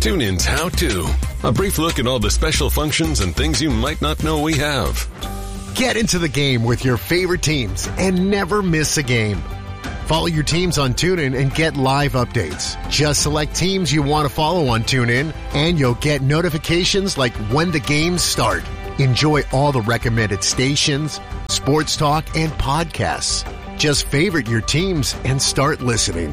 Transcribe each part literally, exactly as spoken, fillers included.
TuneIn's How To. A brief look at all the special functions and things you might not know we have. Get into the game with your favorite teams and never miss a game. Follow your teams on TuneIn and get live updates. Just select teams you want to follow on TuneIn, and you'll get notifications like when the games start. Enjoy all the recommended stations, sports talk, and podcasts. Just favorite your teams and start listening.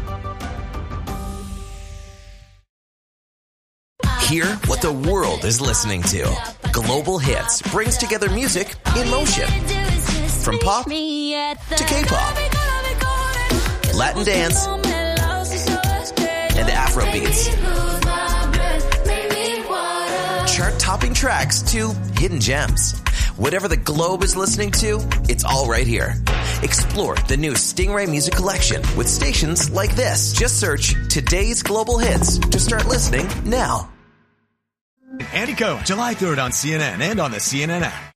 Hear what the world is listening to. Global Hits brings together music in motion. From pop to K-pop, Latin dance, and Afro beats. Chart-topping tracks to hidden gems. Whatever the globe is listening to, it's all right here. Explore the new Stingray Music Collection with stations like this. Just search Today's Global Hits to start listening now. Andy Cohen, July third on C N N and on the C N N app.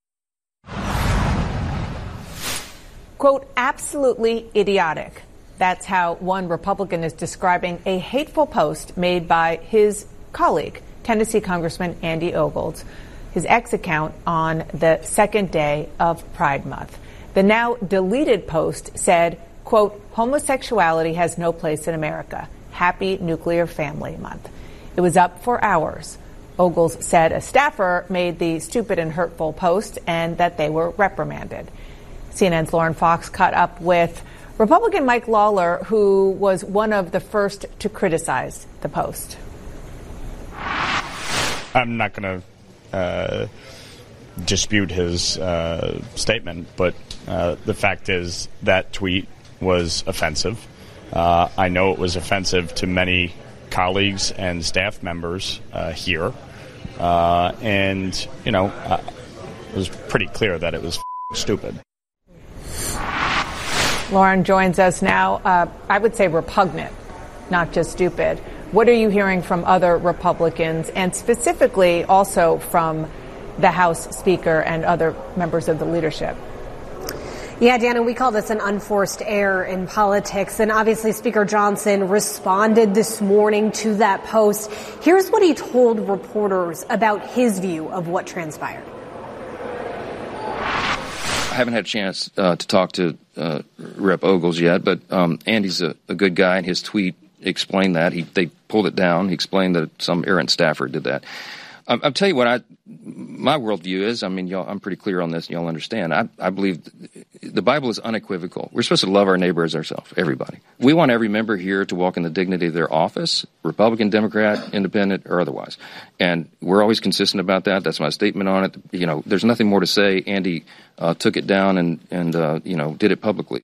Quote, absolutely idiotic. That's how one Republican is describing a hateful post made by his colleague, Tennessee Congressman Andy Ogles, his X account on the second day of Pride Month. The now deleted post said, quote, homosexuality has no place in America. Happy Nuclear Family Month. It was up for hours. Ogles said a staffer made the stupid and hurtful post and that they were reprimanded. C N N's Lauren Fox caught up with Republican Mike Lawler, who was one of the first to criticize the post. I'm not going to uh, dispute his uh, statement, but uh, the fact is that tweet was offensive. Uh, I know it was offensive to many colleagues and staff members uh, here. Uh, and, you know, uh, it was pretty clear that it was f- stupid. Lauren joins us now. Uh, I would say repugnant, not just stupid. What are you hearing from other Republicans, and specifically also from the House Speaker and other members of the leadership? Yeah, Dana, we call this an unforced error in politics. And obviously, Speaker Johnson responded this morning to that post. Here's what he told reporters about his view of what transpired. I haven't had a chance uh, to talk to uh, Rep Ogles yet, but um, Andy's a, a good guy, and his tweet explained that. He They pulled it down. He explained that some errant staffer did that. Um, I'll tell you what I, my worldview is. I mean, y'all, I'm pretty clear on this, and y'all understand. I, I believe the Bible is unequivocal. We're supposed to love our neighbor as ourselves, everybody. We want every member here to walk in the dignity of their office, Republican, Democrat, Independent, or otherwise. And we're always consistent about that. That's my statement on it. You know, there's nothing more to say. Andy uh, took it down and, and uh, you know, did it publicly.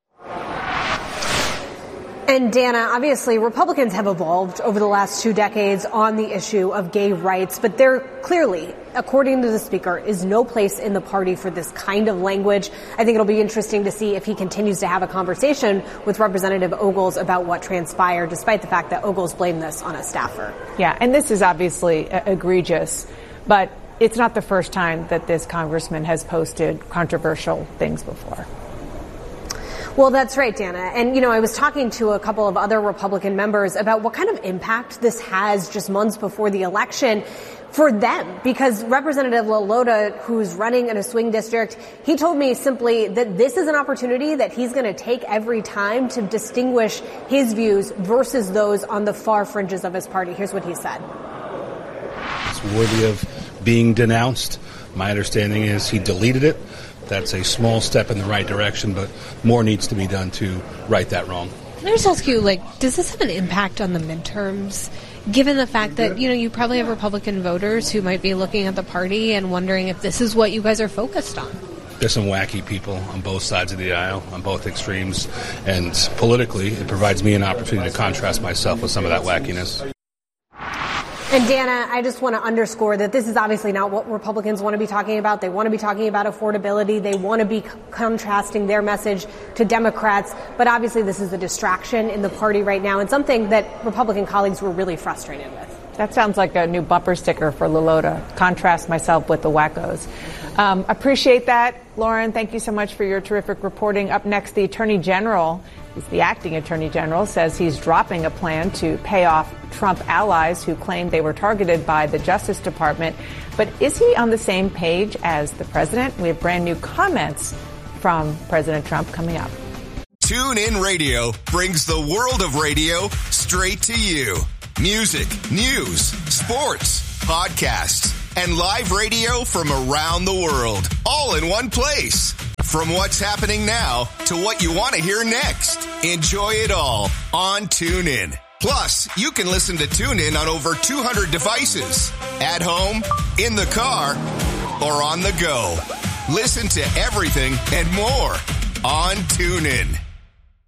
And Dana, obviously, Republicans have evolved over the last two decades on the issue of gay rights, but there clearly, according to the Speaker, is no place in the party for this kind of language. I think it'll be interesting to see if he continues to have a conversation with Representative Ogles about what transpired, despite the fact that Ogles blamed this on a staffer. Yeah, and this is obviously uh, egregious, but it's not the first time that this congressman has posted controversial things before. Well, that's right, Dana. And, you know, I was talking to a couple of other Republican members about what kind of impact this has just months before the election for them, because Representative LaLota, who's running in a swing district, he told me simply that this is an opportunity that he's going to take every time to distinguish his views versus those on the far fringes of his party. Here's what he said. It's worthy of being denounced. My understanding is he deleted it. That's a small step in the right direction, but more needs to be done to right that wrong. Can I just ask you, like, does this have an impact on the midterms, given the fact that, you know, you probably have Republican voters who might be looking at the party and wondering if this is what you guys are focused on? There's some wacky people on both sides of the aisle, on both extremes, and politically it provides me an opportunity to contrast myself with some of that wackiness. And Dana, I just want to underscore that this is obviously not what Republicans want to be talking about. They want to be talking about affordability. They want to be c- contrasting their message to Democrats. But obviously this is a distraction in the party right now and something that Republican colleagues were really frustrated with. That sounds like a new bumper sticker for Lilota. Contrast myself with the wackos. Um, appreciate that. Lauren, thank you so much for your terrific reporting. Up next, the Attorney General, he's the acting Attorney General, says he's dropping a plan to pay off Trump allies who claimed they were targeted by the Justice Department. But is he on the same page as the president? We have brand new comments from President Trump coming up. TuneIn Radio brings the world of radio straight to you. Music, news, sports, podcasts, and live radio from around the world, all in one place. From what's happening now to what you want to hear next. Enjoy it all on TuneIn. Plus, you can listen to TuneIn on over two hundred devices. At home, in the car, or on the go. Listen to everything and more on TuneIn.